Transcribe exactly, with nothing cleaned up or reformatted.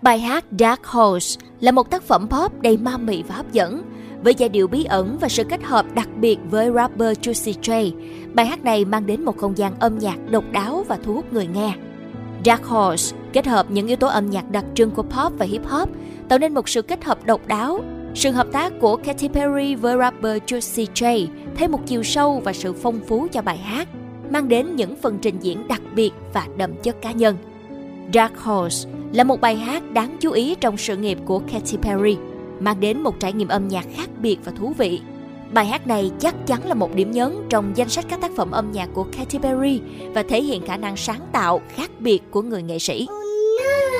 Bài hát Dark Horse là một tác phẩm pop đầy ma mị và hấp dẫn. Với giai điệu bí ẩn và sự kết hợp đặc biệt với rapper Juicy J, bài hát này mang đến một không gian âm nhạc độc đáo và thu hút người nghe. Dark Horse kết hợp những yếu tố âm nhạc đặc trưng của pop và hip hop, tạo nên một sự kết hợp độc đáo. Sự hợp tác của Katy Perry với rapper Juicy J thêm một chiều sâu và sự phong phú cho bài hát, mang đến những phần trình diễn đặc biệt và đậm chất cá nhân. Dark Horse là một bài hát đáng chú ý trong sự nghiệp của Katy Perry, mang đến một trải nghiệm âm nhạc khác biệt và thú vị. Bài hát này chắc chắn là một điểm nhấn trong danh sách các tác phẩm âm nhạc của Katy Perry và thể hiện khả năng sáng tạo khác biệt của người nghệ sĩ.